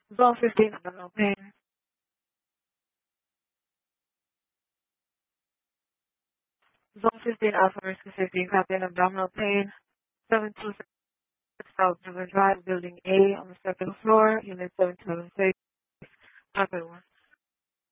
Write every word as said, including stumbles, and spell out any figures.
Zone fifteen, abdominal pain. Zone fifteen, Alpha Rescue Safety, copy and abdominal pain. seven two six South River Drive, Building A, on the second floor, Unit seven two seven six. Copy one.